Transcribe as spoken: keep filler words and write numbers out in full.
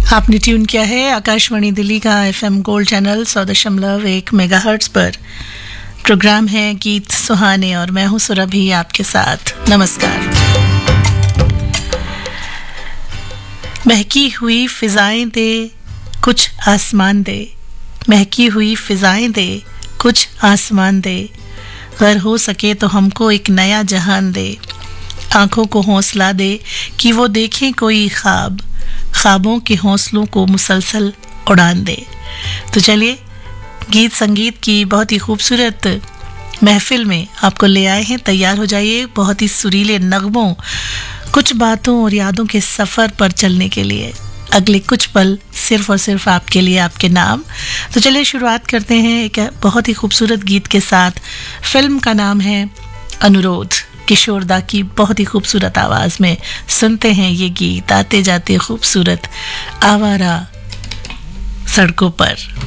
आपने ट्यून किया है आकाशवाणी दिल्ली का एफएम गोल्ड चैनल सौ दशमलव एक मेगाहर्ट्ज पर। प्रोग्राम है गीत सुहाने और मैं हूं सुरभि आपके साथ। नमस्कार। महकी हुई फिजाएं दे कुछ आसमान दे, महकी हुई फिजाएं दे कुछ आसमान दे, अगर हो सके तो हमको एक नया जहान दे, आंखों को हौसला दे कि वो देखें कोई ख्वाब, ख्वाबों के हौसलों को मुसलसल उड़ान दे। तो चलिए गीत संगीत की बहुत ही खूबसूरत महफिल में आपको ले आए हैं। तैयार हो जाइए बहुत ही सुरीले नगमों, कुछ बातों और यादों के सफ़र पर चलने के लिए। अगले कुछ पल सिर्फ और सिर्फ आपके लिए, आपके नाम। तो चलिए शुरुआत करते हैं एक बहुत ही खूबसूरत गीत के साथ। फिल्म का नाम है अनुरोध। किशोर दा की बहुत ही खूबसूरत आवाज में सुनते हैं ये गीत। आते जाते खूबसूरत आवारा सड़कों पर।